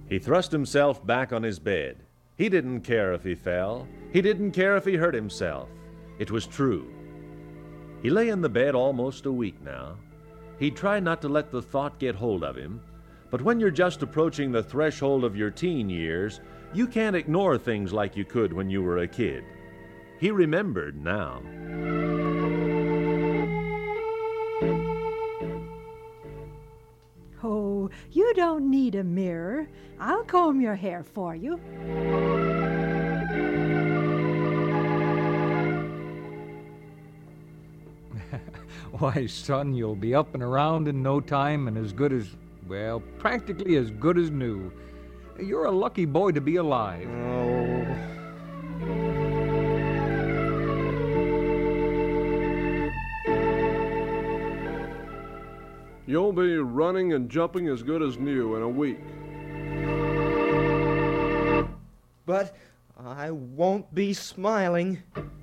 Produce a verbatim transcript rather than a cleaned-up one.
He thrust himself back on his bed. He didn't care if he fell. He didn't care if he hurt himself. It was true. He lay in the bed almost a week now. He tried not to let the thought get hold of him, but when you're just approaching the threshold of your teen years, you can't ignore things like you could when you were a kid. He remembered now. Oh, you don't need a mirror. I'll comb your hair for you. Why, son, you'll be up and around in no time and as good as, well, practically as good as new. You're a lucky boy to be alive. Oh. You'll be running and jumping as good as new in a week. But I won't be smiling.